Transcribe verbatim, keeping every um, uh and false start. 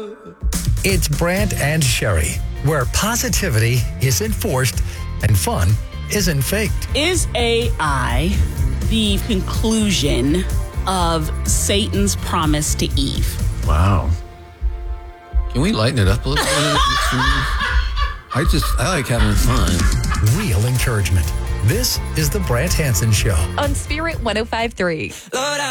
It's Brant and Sherry, where positivity is enforced and fun isn't faked. Is A I the conclusion of Satan's promise to Eve? Wow. Can we lighten it up a little bit? I just, I like having fun. Real encouragement. This is the Brant Hansen Show. On Spirit one oh five point three.